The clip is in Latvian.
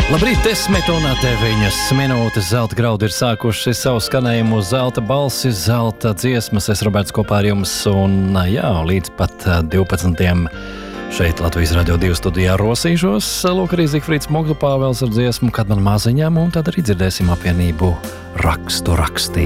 Labrīt, 10:09 minūtes. Zelta graudi ir sākuši savu skanējumu, zelta balsis, zelta dziesmas. Es Roberts kopā ar jums un līdz pat 12. Šeit Latvijas Radio 2 studijā rosīšos. Lūk, arī Zigfrīds Moglu Pāvels ar dziesmu, kad man maziņām, un tad arī dzirdēsim apvienību rakstu rakstīt.